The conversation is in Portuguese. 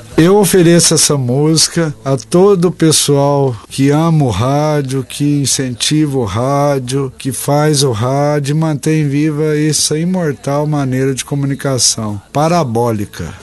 Eu ofereço essa música a todo o pessoal que ama o rádio, que incentiva o rádio, que faz o rádio e mantém viva essa imortal maneira de comunicação, parabólica.